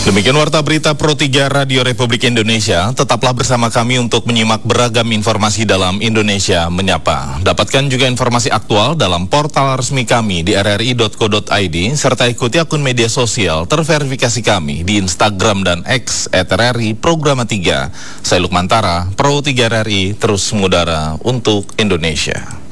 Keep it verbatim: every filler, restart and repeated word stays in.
Demikian Warta Berita Pro tiga Radio Republik Indonesia. Tetaplah bersama kami untuk menyimak beragam informasi dalam Indonesia Menyapa. Dapatkan juga informasi aktual dalam portal resmi kami di r r i dot co dot i d serta ikuti akun media sosial terverifikasi kami di Instagram dan X et r r i Programa tiga. Saya Lukmantara, Pro tiga R R I, terus mengudara untuk Indonesia.